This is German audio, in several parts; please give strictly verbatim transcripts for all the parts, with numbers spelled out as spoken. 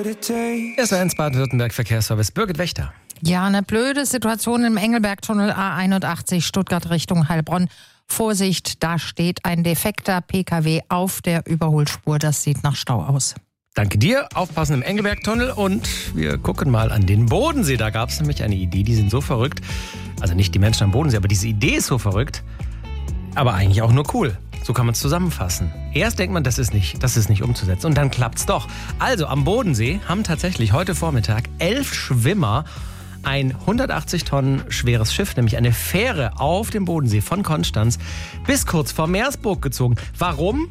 S eins Baden-Württemberg Verkehrsservice, Birgit Wächter. Ja, eine blöde Situation im Engelbergtunnel A einundachtzig Stuttgart Richtung Heilbronn. Vorsicht, da steht ein defekter P K W auf der Überholspur. Das sieht nach Stau aus. Danke dir. Aufpassen im Engelbergtunnel und wir gucken mal an den Bodensee. Da gab es nämlich eine Idee, die sind so verrückt. Also nicht die Menschen am Bodensee, aber diese Idee ist so verrückt. Aber eigentlich auch nur cool. So kann man es zusammenfassen. Erst denkt man, das ist nicht, das ist nicht umzusetzen und dann klappt's doch. Also am Bodensee haben tatsächlich heute Vormittag elf Schwimmer ein hundertachtzig Tonnen schweres Schiff, nämlich eine Fähre auf dem Bodensee von Konstanz bis kurz vor Meersburg gezogen. Warum?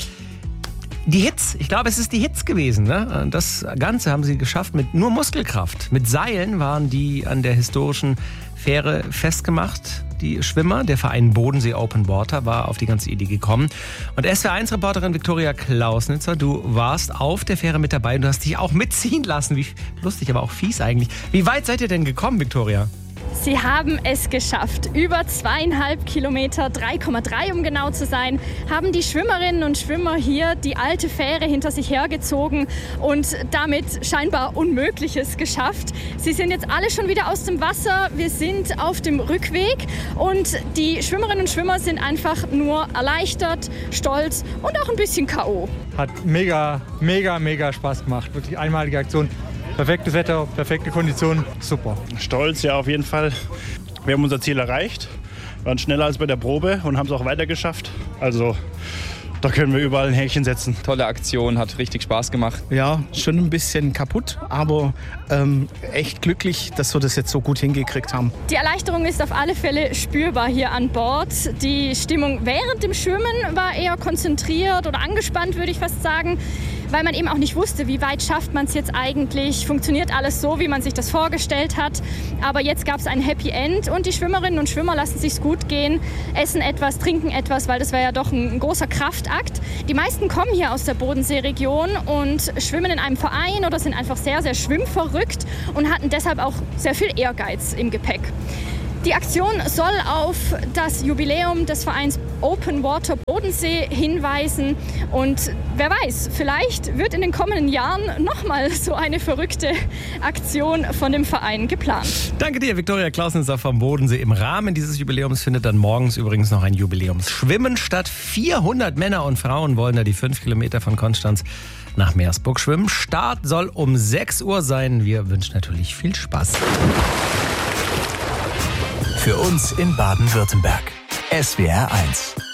Die Hitz, ich glaube, es ist die Hitz gewesen. Ne? Das Ganze haben sie geschafft mit nur Muskelkraft. Mit Seilen waren die an der historischen Fähre festgemacht. Die Schwimmer, der Verein Bodensee Open Water, war auf die ganze Idee gekommen. Und S W R eins Reporterin Viktoria Klausnitzer, du warst auf der Fähre mit dabei und du hast dich auch mitziehen lassen. Wie lustig, aber auch fies eigentlich. Wie weit seid ihr denn gekommen, Viktoria? Sie haben es geschafft. Über zweieinhalb Kilometer, drei Komma drei um genau zu sein, haben die Schwimmerinnen und Schwimmer hier die alte Fähre hinter sich hergezogen und damit scheinbar Unmögliches geschafft. Sie sind jetzt alle schon wieder aus dem Wasser. Wir sind auf dem Rückweg und die Schwimmerinnen und Schwimmer sind einfach nur erleichtert, stolz und auch ein bisschen K O Hat mega, mega, mega Spaß gemacht. Wirklich einmalige Aktion. Perfektes Wetter, perfekte Konditionen, super. Stolz, ja, auf jeden Fall. Wir haben unser Ziel erreicht, waren schneller als bei der Probe und haben es auch weiter geschafft. Also da können wir überall ein Häkchen setzen. Tolle Aktion, hat richtig Spaß gemacht. Ja, schon ein bisschen kaputt, aber ähm, echt glücklich, dass wir das jetzt so gut hingekriegt haben. Die Erleichterung ist auf alle Fälle spürbar hier an Bord. Die Stimmung während dem Schwimmen war eher konzentriert oder angespannt, würde ich fast sagen, weil man eben auch nicht wusste, wie weit schafft man es jetzt eigentlich, funktioniert alles so, wie man sich das vorgestellt hat. Aber jetzt gab es ein Happy End und die Schwimmerinnen und Schwimmer lassen es sich gut gehen, essen etwas, trinken etwas, weil das war ja doch ein, ein großer Kraftakt. Die meisten kommen hier aus der Bodenseeregion und schwimmen in einem Verein oder sind einfach sehr, sehr schwimmverrückt und hatten deshalb auch sehr viel Ehrgeiz im Gepäck. Die Aktion soll auf das Jubiläum des Vereins Open Water Bodensee hinweisen. Und wer weiß, vielleicht wird in den kommenden Jahren nochmal so eine verrückte Aktion von dem Verein geplant. Danke dir, Viktoria Klausnitzer vom Bodensee. Im Rahmen dieses Jubiläums findet dann morgens übrigens noch ein Jubiläumsschwimmen statt. vierhundert Männer und Frauen wollen da die fünf Kilometer von Konstanz nach Meersburg schwimmen. Start soll um sechs Uhr sein. Wir wünschen natürlich viel Spaß. Für uns in Baden-Württemberg. S W R eins.